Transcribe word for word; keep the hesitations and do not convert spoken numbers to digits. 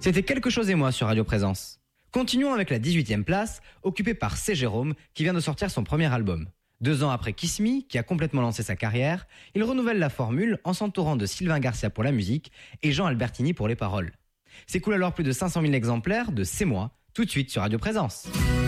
C'était Quelque chose et moi sur Radio Présence. Continuons avec la dix-huitième place, occupée par C. Jérôme, qui vient de sortir son premier album. Deux ans après Kiss Me, qui a complètement lancé sa carrière, il renouvelle la formule en s'entourant de Sylvain Garcia pour la musique et Jean Albertini pour les paroles. S'écoule alors plus de cinq cent mille exemplaires de C'est moi, tout de suite sur Radio Présence.